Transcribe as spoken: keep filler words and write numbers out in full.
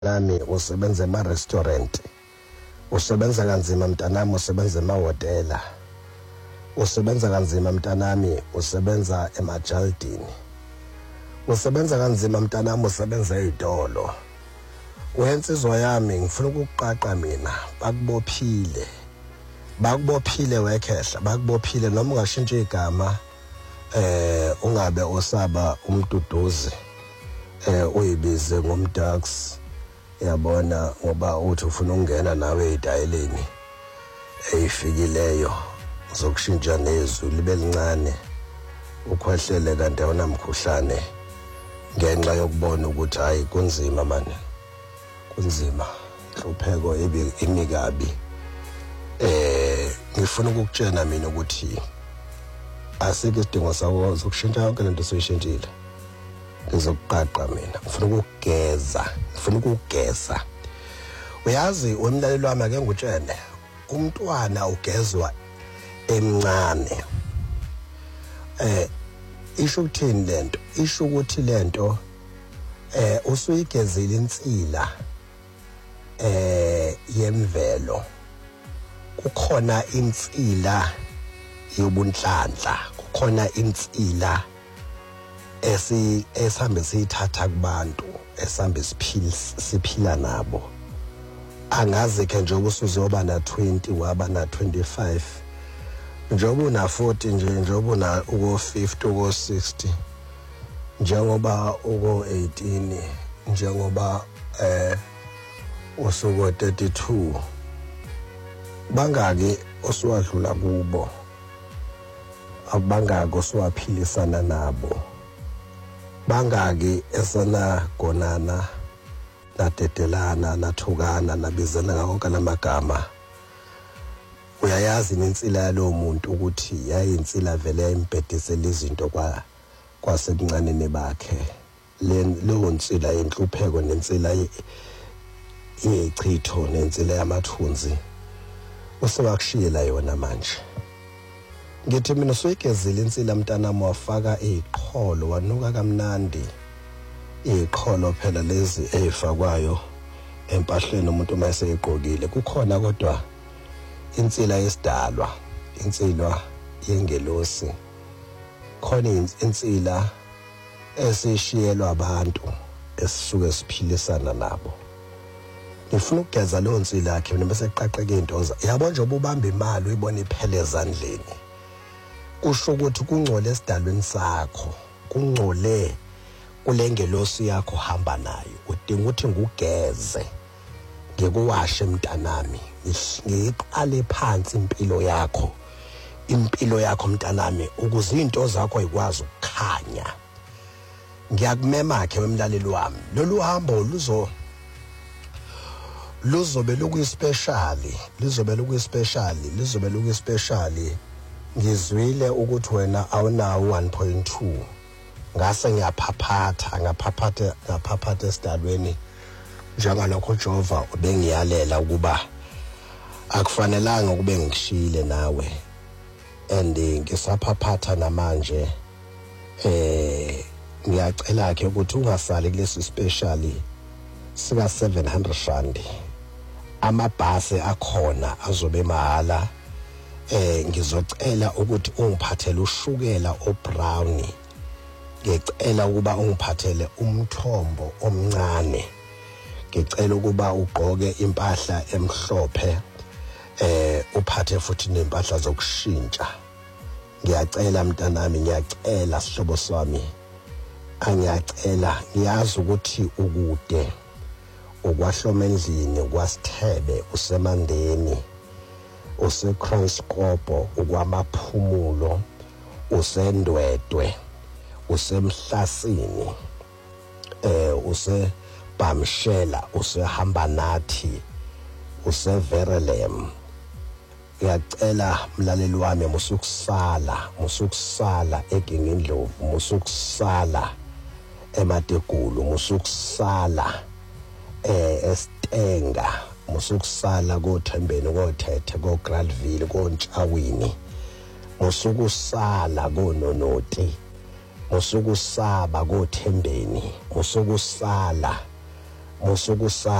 nami usebenza ema restaurant, usebenza kanzima mntanami usebenza ema hotela, usebenza kanzima mntanami usebenza emajaldini, usebenza kanzima mntanami usebenza ezitolo. Wensizwa yami ngifuna ukuqaqa mina bakubophile, bakubophile wekhehla, bakubophile noma ungashintsha igama eh ungabe osaba umduduzi eh uyibize ngomdax. Yabona ngoba uthi ufuna ukungena nawe ezidayeleni eyifikileyo uzokushintsha nezwi libe lincane ukhwehlele kanti awunamkhuhlane ngenxa yokubona ukuthi hayi kunzima manje, kunzima, inhlupheko imikabi. Eh ngifuna ukukutshela mina ukuthi asikho isidingo sawo zokushintsha yonke lento soyishintshile. Ngizokuqaqa mina, ngifuna ukugeza, ngifuna ukugeza. Uyazi wemlalelo wami ake ngutshele, umntwana ugezwa emncane. Eh isho ukuthini lento? Isho ukuthi lento eh usuyigezile insila eh yemvelo. Kukhona insila yobunhlanhla, kukhona insila esi esambe siyithatha kubantu esambe siphila siphila nabo. Angazi ke nje usuzoba na twenty waba na twenty-five, njengoba una forty nje, njengoba una uko fifty uko sixty, njengoba uko eighteen, njengoba eh usuko thirty-two, bangaki osuwadlula kubo, abangaki osuwaphilisana nabo, bangaki esana gonana nadedelana nathukana nabizana ngawonke lamagama. Uyayazi insila yalo muntu ukuthi yayinsila vele yayimbhedisela izinto kwa kwasebuncane bakhe. Le leyo nsila yenhlupheko nensila iyichitho nensila yamathunzi usewakushiyela yona manje. Ngithi mina soyigezile insila mntanami wafaka iqholo wanuka kamnandi. Iqholo phela lezi ezifakwayo empahleni umuntu mase egqokile. Kukhona kodwa insila yesidalwa, insila yengelosi, khona insila esishiyelwa abantu esisuke siphilisana nabo. Ngifuna ukugeza leyo nsila yakhe mina bese eqaqeke intoza. Yabo nje ubamba imali uyibona iphele ezandleni. Kusho ukuthi kungcole esidalweni sakho, kungcole kulengelosi yakho hamba nayo. Udinga ukuthi ngugeze, ngikuwashe mntanami, ngiqale phansi impilo yakho, impilo yakho mntanami, ukuze izinto zakho ikwazi ukukhanya. Ngiyakumema ke wemlaleli wami, lolu hambo luzo luzobe lukuyispecially, lizobe lukuyispecially, lizobe lukuyispecially. Ngizwile ukuthi wena awunawo one point two. Ngase ngiyaphaphatha, ngaphaphatha, ngaphaphatha esidalweni njengalokho Jehova ubengiyalela ukuba akufanelanga ukube ngishile nawe. And ngisaphaphatha namanje eh ngiyacela ke ukuthi ungasali kulesi specially sika seven hundred rand. Amabhasi akhona azobe mahala. Eh ngizocela ukuthi ungiphathele ushukela obrown. Ngicela ukuba ungiphathele umthombo omncane. Ngicela ukuba ugqoke impahla emhlophe eh uphathe futhi nempahla zokushintsha. Ngiyacela mntanami, ngiyacela sihlobo sami. Angiyacela, ngiyazi ukuthi ukude ukwahloma endlini kwasithebe usemandeni useKranskop ukwamaphumulo usendwedwe usemhlasini eh use Bamshela usehamba nathi useVerelem. Ngiyacela mlaleli wami musukusala, musukusala eGingindlovu, musukusala eMategulu, musukusala eh eStenga, musukusala koThembeni koThethe koGradville koNtshawini, musukusala koNonoti, musukusaba koThembeni, musukusala musuku